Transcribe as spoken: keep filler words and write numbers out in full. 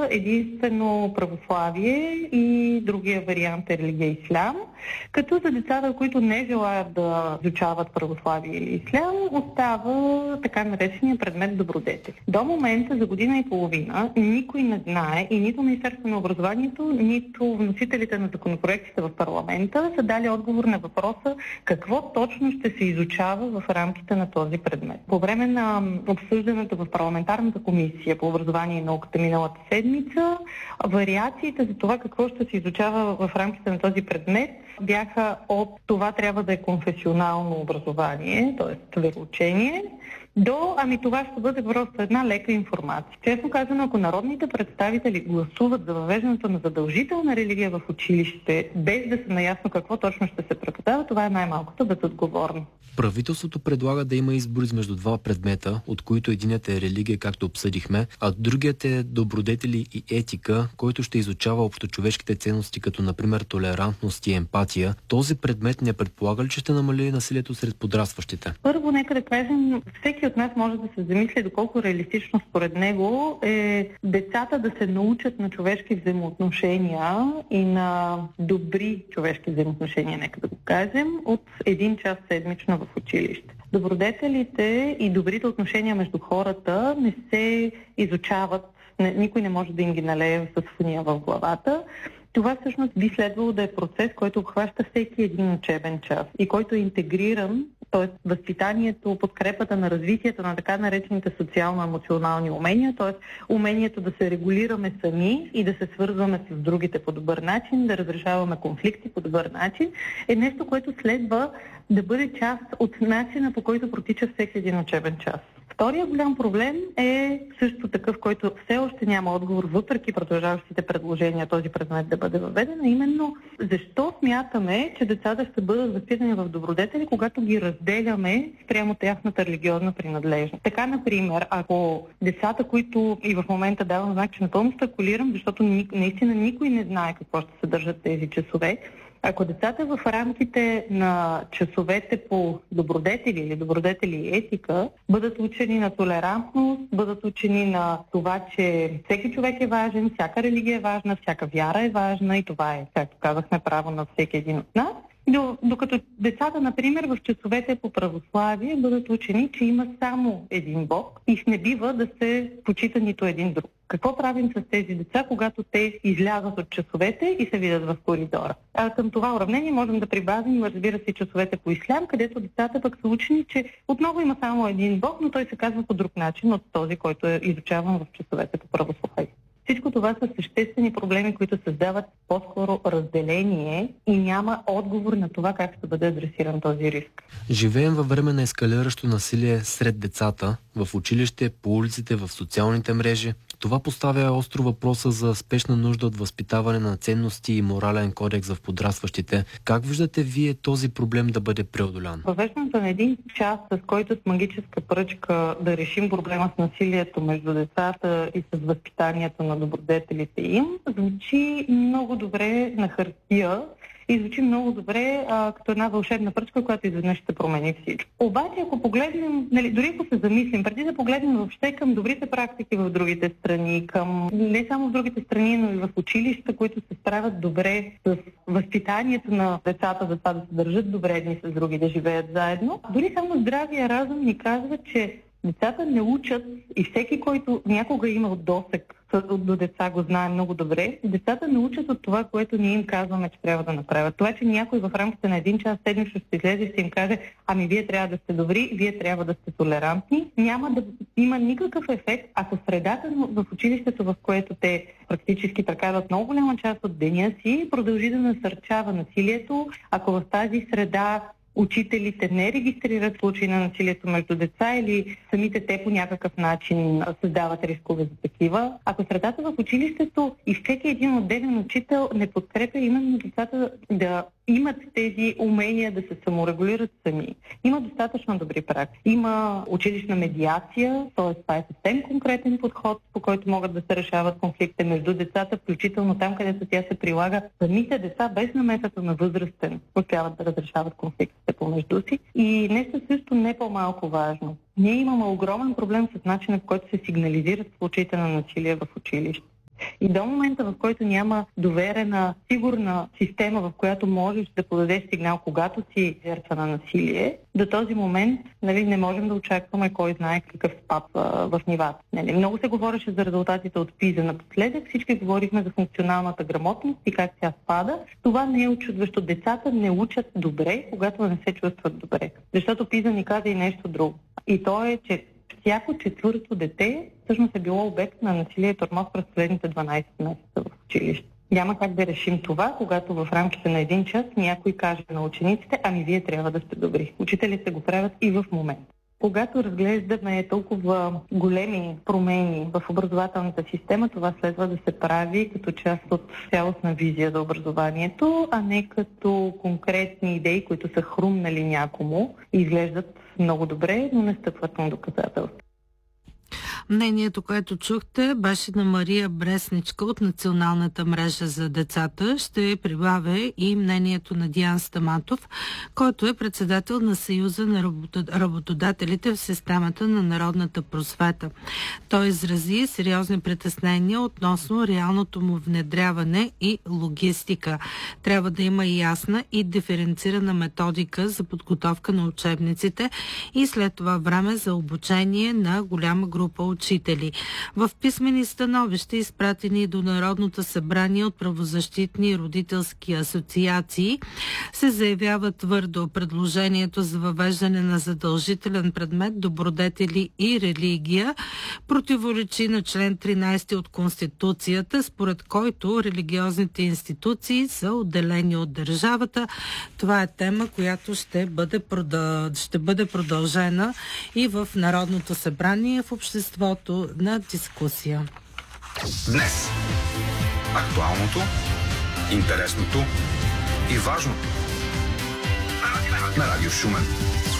единствено православие и другия вариант е религия ислям, като за децата, които не желаят да изучават православие или ислям, остава така наречения предмет добродетели. До момента, за година и половина, никой не знае и нито Министерството на образованието, нито вносителите на законопроектите в парламента са дали отговор на въпроса какво точно ще се изучава в рамките на този предмет. По време на обсъждането в парламентарната комисия по образование и науката миналата седмица, вариациите за това какво ще се изучава в рамките на този предмет бяха от това трябва да е конфесионално образование, т.е. вероучение, до ами това ще бъде просто една лека информация. Честно казано, ако народните представители гласуват за въвеждането на задължителна религия в училище, без да са наясно какво точно ще се преподава, това е най-малкото безотговорно. Правителството предлага да има избори между два предмета, от които единият е религия, както обсъдихме, а другият е добродетели и етика, който ще изучава общочовешките ценности, като например толерантност и емпатия. Този предмет не предполага ли, че ще намали насилието сред подрастващите? Първо, нека да кажем, всеки от нас може да се замисли доколко реалистично според него е децата да се научат на човешки взаимоотношения и на добри човешки взаимоотношения, нека да го кажем, от един час седмично в училище. Добродетелите и добрите отношения между хората не се изучават, никой не може да им ги налее с фуния в главата. Това всъщност би следвало да е процес, който обхваща всеки един учебен час и който е интегриран, т.е. възпитанието, подкрепата на развитието на така наречените социално-емоционални умения, т.е. умението да се регулираме сами и да се свързваме с другите по добър начин, да разрешаваме конфликти по добър начин, е нещо, което следва да бъде част от начина, по който протича всеки един учебен час. Втория голям проблем е също такъв, който все още няма отговор, въпреки продължаващите предложения този предмет да бъде въведен, а именно защо смятаме, че децата ще бъдат възпитани в добродетели, когато ги разделяме спрямо тяхната религиозна принадлежност. Така, например, ако децата, които и в момента давам знак, че напълно спекулирам, защото наистина никой не знае какво ще съдържат тези часове, ако децата в рамките на часовете по добродетели или добродетели и етика бъдат учени на толерантност, бъдат учени на това, че всеки човек е важен, всяка религия е важна, всяка вяра е важна и това е, както казахме, право на всеки един от нас, докато децата, например, в часовете по православие бъдат учени, че има само един Бог и не бива да се почита нито един друг. Какво правим с тези деца, когато те излязат от часовете и се видят в коридора? А към това уравнение можем да прибавим, разбира се, часовете по ислям, където децата пък са учени, че отново има само един Бог, но той се казва по друг начин от този, който е изучаван в часовете по православие. Всичко това са съществени проблеми, които създават по-скоро разделение и няма отговор на това как ще бъде адресиран този риск. Живеем във време на ескалиращо насилие сред децата, в училище, по улиците, в социалните мрежи. Това поставя остро въпроса за спешна нужда от възпитаване на ценности и морален кодекс в подрастващите. Как виждате вие този проблем да бъде преодолян? Въвеждането на един час, с който с магическа пръчка да решим проблема с насилието между децата и с възпитанието на добродетелите им, звучи много добре на хартия и звучи много добре а, като една вълшебна пръчка, която изведнъж ще промени всичко. Обаче, ако погледнем, нали, дори ако се замислим, преди да погледнем въобще към добрите практики в другите страни, към не само в другите страни, но и в училища, които се справят добре с възпитанието на децата, за това да се държат добре едни с други, да живеят заедно, дори само здравия разум ни казва, че децата не учат и всеки, който някога е имал досег до деца, го знае много добре. Децата не учат от това, което ние им казваме, че трябва да направят. Това, че някой в рамките на един час седмично ще излезе и ще им каже, ами вие трябва да сте добри, вие трябва да сте толерантни, няма да има никакъв ефект, ако средата в училището, в което те практически прекарват много голяма част от деня си, продължи да насърчава насилието, ако в тази среда учителите не регистрират случаи на насилието между деца или самите те по някакъв начин създават рискове за такива. Ако средата в училището и всеки един отделен учител не подкрепя именно децата да имат тези умения да се саморегулират сами. Има достатъчно добри практики. Има училищна медиация, т.е. това е съвсем конкретен подход, по който могат да се решават конфликти между децата, включително там, където тя се прилага. Самите деца без намесата на възрастен успяват да разрешават конфликтите помежду си. И нещо също не по-малко важно. Ние имаме огромен проблем с начина, в който се сигнализират случаите на насилие в училище. И до момента, в който няма доверена, сигурна система, в която можеш да подадеш сигнал, когато си жертва на насилие, до този момент, нали, не можем да очакваме кой знае какъв спад а, в нивата. Нали, много се говореше за резултатите от ПИЗа напоследък, всички говорихме за функционалната грамотност и как тя спада. Това не е учудващо. Децата не учат добре, когато не се чувстват добре. Защото ПИЗа ни каза и нещо друго. И то е, че всяко четвърто дете всъщност е било обект на насилие и тормоз през последните дванайсет месеца в училище. Няма как да решим това, когато в рамките на един час някой каже на учениците, ами вие трябва да сте добри. Учителите го правят и в момента. Когато разглеждаме толкова големи промени в образователната система, това следва да се прави като част от цялостна визия за образованието, а не като конкретни идеи, които са хрумнали някому и изглеждат много добре, но не стъпват на доказателства. Мнението, което чухте, беше на Мария Бресничка от Националната мрежа за децата. Ще прибавя и мнението на Диан Стаматов, който е председател на Съюза на работодателите в системата на народната просвета. Той изрази сериозни притеснения относно реалното му внедряване и логистика. Трябва да има ясна и диференцирана методика за подготовка на учебниците и след това време за обучение на голяма група учители. В писмени становища, изпратени до Народното събрание от правозащитни и родителски асоциации, се заявява твърдо предложението за въвеждане на задължителен предмет добродетели и религия противоречи на член тринайсети от Конституцията, според който религиозните институции са отделени от държавата. Това е тема, която ще бъде, продъл... ще бъде продължена и в Народното събрание, в обществото на дискусия. Днес актуалното, интересното и важното на Радио Шумен.